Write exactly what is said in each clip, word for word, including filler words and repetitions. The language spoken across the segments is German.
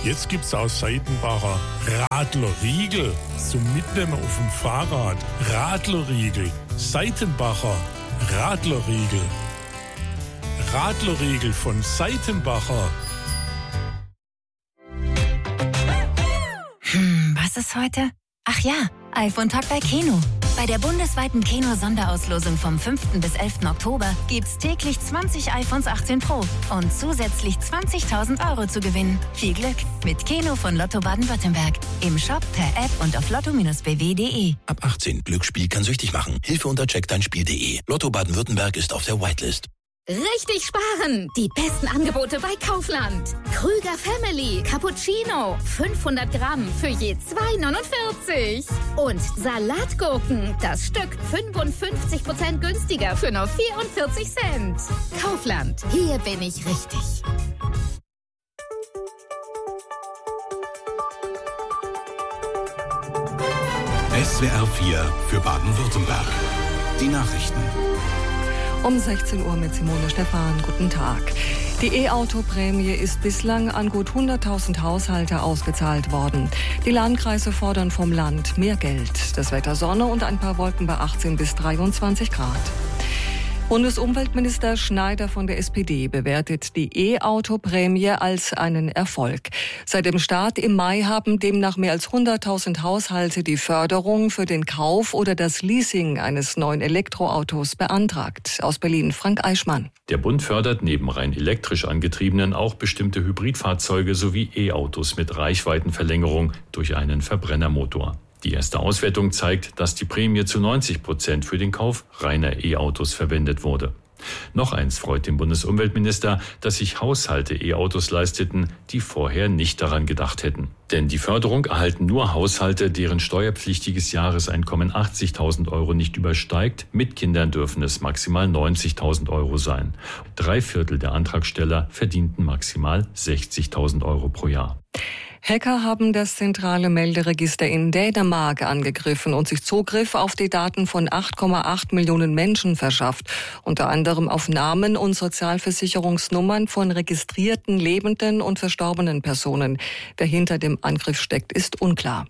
Jetzt gibt's aus Seitenbacher Radlerriegel zum Mitnehmen auf dem Fahrrad. Radlerriegel, Seitenbacher Radlerriegel. Radlerriegel von Seitenbacher. Hm, was ist heute? Ach ja, iPhone-Tag bei Keno. Bei der bundesweiten Keno-Sonderauslosung vom fünften bis elften Oktober gibt's täglich zwanzig iPhones achtzehn Pro und zusätzlich zwanzigtausend Euro zu gewinnen. Viel Glück mit Keno von Lotto Baden-Württemberg. Im Shop, per App und auf lotto Bindestrich b w punkt d e. Ab achtzehn. Glücksspiel kann süchtig machen. Hilfe unter check dein spiel punkt d e. Lotto Baden-Württemberg ist auf der Whitelist. Richtig sparen! Die besten Angebote bei Kaufland. Krüger Family Cappuccino. fünfhundert Gramm für je zwei neunundvierzig. Und Salatgurken. Das Stück fünfundfünfzig Prozent günstiger für nur vierundvierzig Cent. Kaufland. Hier bin ich richtig. S W R vier für Baden-Württemberg. Die Nachrichten. Um sechzehn Uhr mit Simone Stephan. Guten Tag. Die E-Auto-Prämie ist bislang an gut hunderttausend Haushalte ausgezahlt worden. Die Landkreise fordern vom Land mehr Geld. Das Wetter Sonne und ein paar Wolken bei achtzehn bis dreiundzwanzig Grad. Bundesumweltminister Schneider von der S P D bewertet die E-Auto-Prämie als einen Erfolg. Seit dem Start im Mai haben demnach mehr als hunderttausend Haushalte die Förderung für den Kauf oder das Leasing eines neuen Elektroautos beantragt. Aus Berlin Frank Eichmann. Der Bund fördert neben rein elektrisch angetriebenen auch bestimmte Hybridfahrzeuge sowie E-Autos mit Reichweitenverlängerung durch einen Verbrennermotor. Die erste Auswertung zeigt, dass die Prämie zu neunzig Prozent für den Kauf reiner E-Autos verwendet wurde. Noch eins freut den Bundesumweltminister, dass sich Haushalte E-Autos leisteten, die vorher nicht daran gedacht hätten. Denn die Förderung erhalten nur Haushalte, deren steuerpflichtiges Jahreseinkommen achtzigtausend Euro nicht übersteigt. Mit Kindern dürfen es maximal neunzigtausend Euro sein. Drei Viertel der Antragsteller verdienten maximal sechzigtausend Euro pro Jahr. Hacker haben das zentrale Melderegister in Dänemark angegriffen und sich Zugriff auf die Daten von acht Komma acht Millionen Menschen verschafft, unter anderem auf Namen und Sozialversicherungsnummern von registrierten lebenden und verstorbenen Personen. Wer hinter dem Angriff steckt, ist unklar.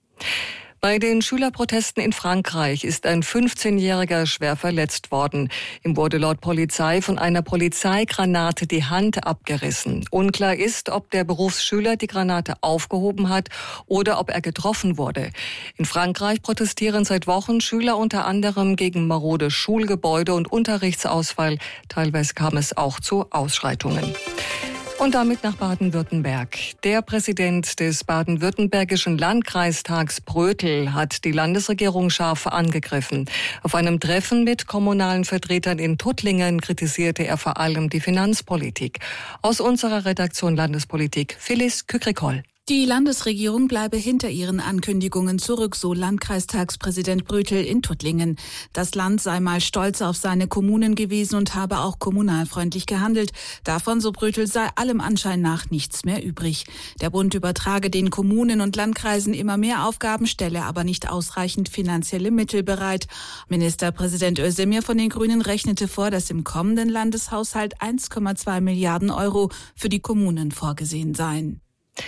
Bei den Schülerprotesten in Frankreich ist ein fünfzehnjähriger schwer verletzt worden. Ihm wurde laut Polizei von einer Polizeigranate die Hand abgerissen. Unklar ist, ob der Berufsschüler die Granate aufgehoben hat oder ob er getroffen wurde. In Frankreich protestieren seit Wochen Schüler unter anderem gegen marode Schulgebäude und Unterrichtsausfall. Teilweise kam es auch zu Ausschreitungen. Und damit nach Baden-Württemberg. Der Präsident des baden-württembergischen Landkreistags Brötel hat die Landesregierung scharf angegriffen. Auf einem Treffen mit kommunalen Vertretern in Tuttlingen kritisierte er vor allem die Finanzpolitik. Aus unserer Redaktion Landespolitik Phyllis Kükrikoll. Die Landesregierung bleibe hinter ihren Ankündigungen zurück, so Landkreistagspräsident Brötel in Tuttlingen. Das Land sei mal stolz auf seine Kommunen gewesen und habe auch kommunalfreundlich gehandelt. Davon, so Brötel, sei allem Anschein nach nichts mehr übrig. Der Bund übertrage den Kommunen und Landkreisen immer mehr Aufgaben, stelle aber nicht ausreichend finanzielle Mittel bereit. Ministerpräsident Özdemir von den Grünen rechnete vor, dass im kommenden Landeshaushalt eins Komma zwei Milliarden Euro für die Kommunen vorgesehen seien.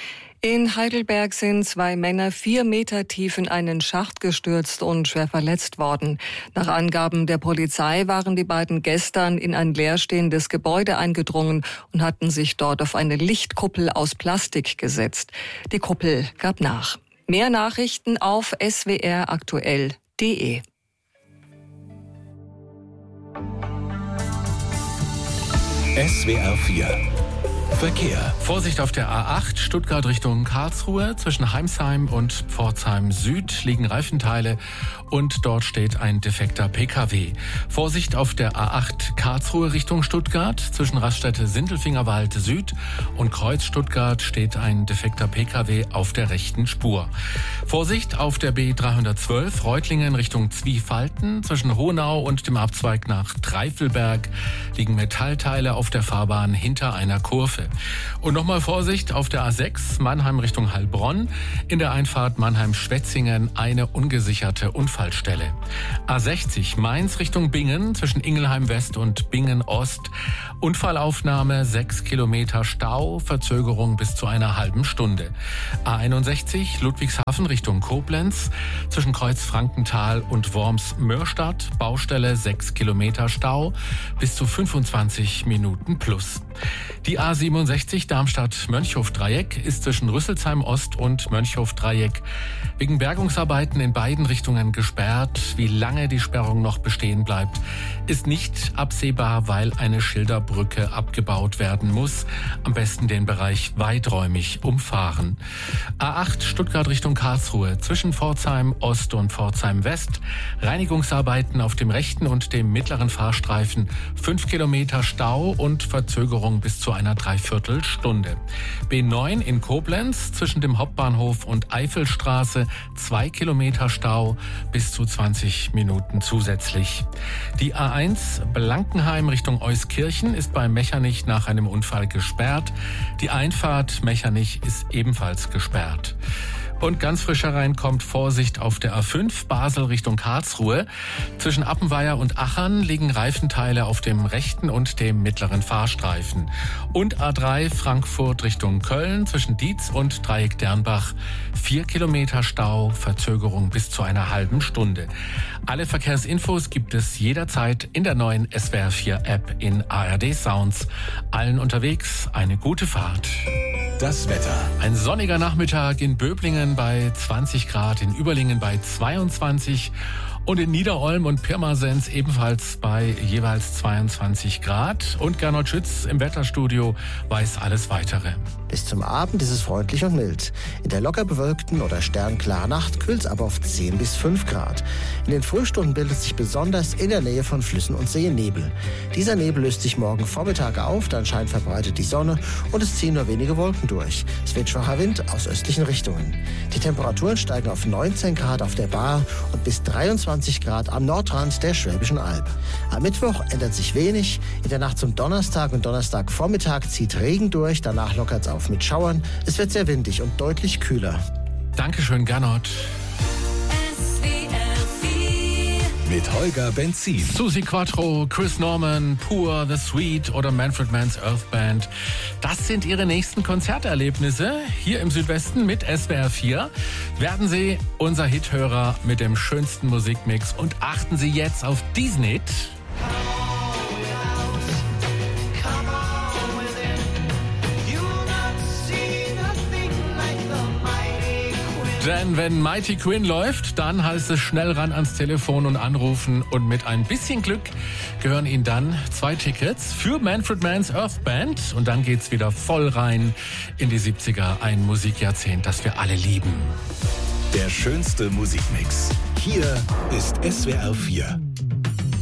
In Heidelberg sind zwei Männer vier Meter tief in einen Schacht gestürzt und schwer verletzt worden. Nach Angaben der Polizei waren die beiden gestern in ein leerstehendes Gebäude eingedrungen und hatten sich dort auf eine Lichtkuppel aus Plastik gesetzt. Die Kuppel gab nach. Mehr Nachrichten auf s w r aktuell punkt d e. S W R vier Verkehr. Vorsicht auf der A acht, Stuttgart Richtung Karlsruhe. Zwischen Heimsheim und Pforzheim Süd liegen Reifenteile und dort steht ein defekter P K W. Vorsicht auf der A acht, Karlsruhe Richtung Stuttgart. Zwischen Raststätte Sindelfingerwald Süd und Kreuz Stuttgart steht ein defekter P K W auf der rechten Spur. Vorsicht auf der B dreihundertzwölf, Reutlingen Richtung Zwiefalten. Westen zwischen Honau und dem Abzweig nach Dreifelberg liegen Metallteile auf der Fahrbahn hinter einer Kurve. Und nochmal Vorsicht auf der A sechs Mannheim Richtung Heilbronn. In der Einfahrt Mannheim-Schwetzingen eine ungesicherte Unfallstelle. A sechzig Mainz Richtung Bingen zwischen Ingelheim West und Bingen Ost. Unfallaufnahme, sechs Kilometer Stau, Verzögerung bis zu einer halben Stunde. A einundsechzig Ludwigshafen Richtung Koblenz zwischen Kreuz Frankenthal und Worms-Mörstadt. Baustelle, sechs Kilometer Stau, bis zu fünfundzwanzig Minuten plus. Die A siebenundsechzig Darmstadt-Mönchhof-Dreieck ist zwischen Rüsselsheim Ost und Mönchhof-Dreieck wegen Bergungsarbeiten in beiden Richtungen gesperrt. Wie lange die Sperrung noch bestehen bleibt, ist nicht absehbar, weil eine Schilderbrücke abgebaut werden muss. Am besten den Bereich weiträumig umfahren. A acht Stuttgart Richtung Karlsruhe zwischen Pforzheim Ost und Pforzheim West. Reinigungsarbeiten auf dem rechten und dem mittleren Fahrstreifen. Fünf Kilometer Stau und Verzögerung bis zu einer Dreiviertelstunde. B neun in Koblenz zwischen dem Hauptbahnhof und Eifelstraße. Zwei Kilometer Stau bis zu zwanzig Minuten zusätzlich. Die A eins Blankenheim Richtung Euskirchen ist bei Mechernich nach einem Unfall gesperrt. Die Einfahrt Mechernich ist ebenfalls gesperrt. Und ganz frisch hereinkommt Vorsicht auf der A fünf Basel Richtung Karlsruhe. Zwischen Appenweier und Achern liegen Reifenteile auf dem rechten und dem mittleren Fahrstreifen. Und A drei Frankfurt Richtung Köln zwischen Dietz und Dreieck Dernbach. Vier Kilometer Stau, Verzögerung bis zu einer halben Stunde. Alle Verkehrsinfos gibt es jederzeit in der neuen S W R vier App in A R D Sounds. Allen unterwegs eine gute Fahrt. Das Wetter. Ein sonniger Nachmittag in Böblingen bei zwanzig Grad, in Überlingen bei zweiundzwanzig und in Niederolm und Pirmasens ebenfalls bei jeweils zweiundzwanzig Grad. Und Gernot Schütz im Wetterstudio weiß alles Weitere. Bis zum Abend ist es freundlich und mild. In der locker bewölkten oder sternklaren Nacht kühlt es aber auf zehn bis fünf Grad. In den Frühstunden bildet sich besonders in der Nähe von Flüssen und Seen Nebel. Dieser Nebel löst sich morgen Vormittag auf, dann scheint verbreitet die Sonne und es ziehen nur wenige Wolken durch. Es weht schwacher Wind aus östlichen Richtungen. Die Temperaturen steigen auf neunzehn Grad auf der Baar und bis dreiundzwanzig Grad am Nordrand der Schwäbischen Alb. Am Mittwoch ändert sich wenig. In der Nacht zum Donnerstag und Donnerstagvormittag zieht Regen durch, danach lockert es auf mit Schauern. Es wird sehr windig und deutlich kühler. Dankeschön, Gernot. Mit Holger Benzin. Susi Quattro, Chris Norman, Pur, The Sweet oder Manfred Mann's Earth Band. Das sind ihre nächsten Konzerterlebnisse hier im Südwesten mit S W R vier. Werden Sie unser Hithörer mit dem schönsten Musikmix und achten Sie jetzt auf diesen Hit. Denn wenn Mighty Quinn läuft, dann heißt es schnell ran ans Telefon und anrufen. Und mit ein bisschen Glück gehören Ihnen dann zwei Tickets für Manfred Mann's Earth Band. Und dann geht's wieder voll rein in die siebziger, ein Musikjahrzehnt, das wir alle lieben. Der schönste Musikmix. Hier ist S W R vier.